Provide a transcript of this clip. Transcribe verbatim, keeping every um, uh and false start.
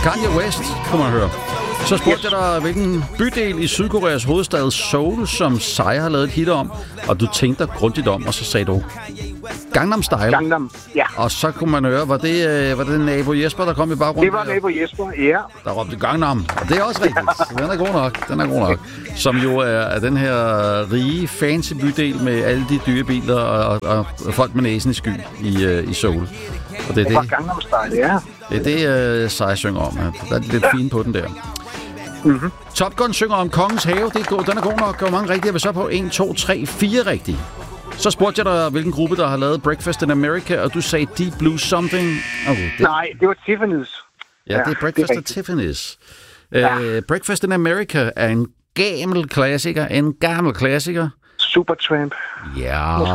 Kanye West, kunne man høre. Så spurgte yes. jeg dig, hvilken bydel i Sydkoreas hovedstad Seoul, som Psy har lavet et hit om, og du tænkte dig grundigt om, og så sagde du Gangnam Style. Gangnam, ja. Og så kunne man høre, var det, øh, var det nabo Jesper, der kom i baggrunden? Det var nabo Jesper, ja. Der råbte Gangnam, og det er også rigtigt. Den er god nok, den er god nok. Som jo er, er den her rige, fancy bydel med alle de dyre biler og, og, og folk med næsen i sky i, øh, i Seoul. Og det er det var det, Gangnam Style, ja. det, er det øh, Psy synger om. Der er lidt fint på den der. Mm-hmm. Top Gun synger om Kongens Have. Det er god, den er god nok. Hvor mange rigtige er vi så på? en, to, tre, fire rigtige. Så spurgte jeg dig, hvilken gruppe, der har lavet Breakfast in America, og du sagde Deep Blue Something. Oh, det... Nej, det var Tiffany's. Ja, det er Breakfast at Tiffany's. Ja. Uh, Breakfast in America er en gammel klassiker. En gammel klassiker. Supertramp. Ja.